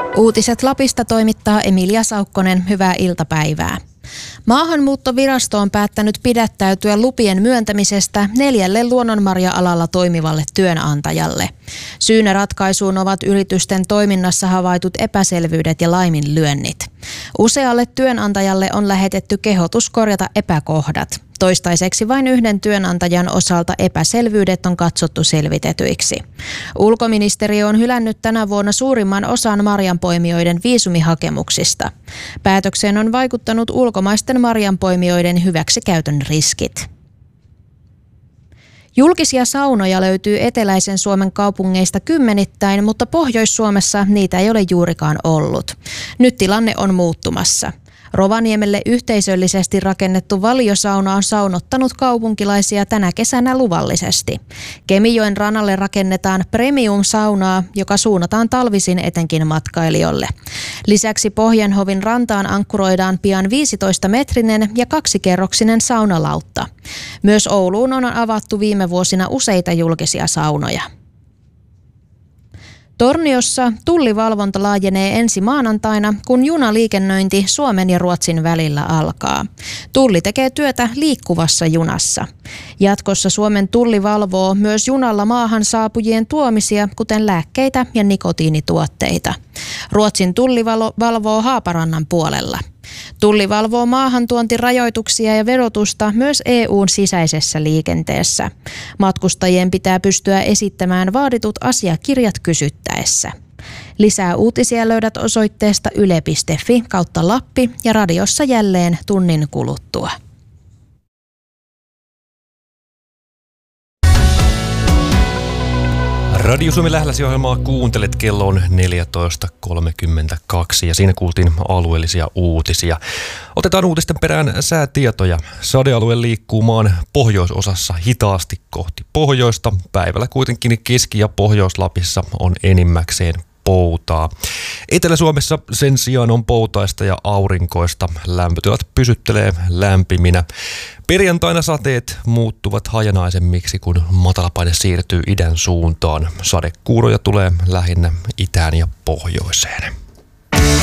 Uutiset Lapista toimittaa Emilia Saukkonen. Hyvää iltapäivää. Maahanmuuttovirasto on päättänyt pidättäytyä lupien myöntämisestä 4 luonnonmarja-alalla toimivalle työnantajalle. Syynä ratkaisuun ovat yritysten toiminnassa havaitut epäselvyydet ja laiminlyönnit. Usealle työnantajalle on lähetetty kehotus korjata epäkohdat. Toistaiseksi vain 1 työnantajan osalta epäselvyydet on katsottu selvitetyiksi. Ulkoministeriö on hylännyt tänä vuonna suurimman osan marjanpoimijoiden viisumihakemuksista. Päätökseen on vaikuttanut ulkomaisten marjanpoimijoiden hyväksikäytön riskit. Julkisia saunoja löytyy eteläisen Suomen kaupungeista kymmenittäin, mutta Pohjois-Suomessa niitä ei ole juurikaan ollut. Nyt tilanne on muuttumassa. Rovaniemelle yhteisöllisesti rakennettu Valiosauna on saunottanut kaupunkilaisia tänä kesänä luvallisesti. Kemijoen rannalle rakennetaan premium-saunaa, joka suunnataan talvisin etenkin matkailijoille. Lisäksi Pohjanhovin rantaan ankkuroidaan pian 15-metrinen ja 2-kerroksinen saunalautta. Myös Ouluun on avattu viime vuosina useita julkisia saunoja. Torniossa tullivalvonta laajenee ensi maanantaina, kun junaliikennöinti Suomen ja Ruotsin välillä alkaa. Tulli tekee työtä liikkuvassa junassa. Jatkossa Suomen tulli valvoo myös junalla maahan saapujien tuomisia, kuten lääkkeitä ja nikotiinituotteita. Ruotsin tulli valvoo Haaparannan puolella. Tulli valvoo maahantuontirajoituksia ja verotusta myös EU:n sisäisessä liikenteessä. Matkustajien pitää pystyä esittämään vaaditut asiakirjat kysyttäessä. Lisää uutisia löydät osoitteesta yle.fi/Lappi ja radiossa jälleen tunnin kuluttua. Radio Suomi Lähläsi-ohjelmaa kuuntelet, kello on 14.32 ja siinä kuultiin alueellisia uutisia. Otetaan uutisten perään säätietoja. Sadealue liikkuu maan pohjoisosassa hitaasti kohti pohjoista. Päivällä kuitenkin Keski- ja Pohjois-Lapissa on enimmäkseen poutaa. Etelä-Suomessa sen sijaan on poutaista ja aurinkoista. Lämpötilat pysyttelee lämpiminä. Perjantaina sateet muuttuvat hajanaisemmiksi, kun matalapaine siirtyy idän suuntaan. Sadekuuroja tulee lähinnä itään ja pohjoiseen.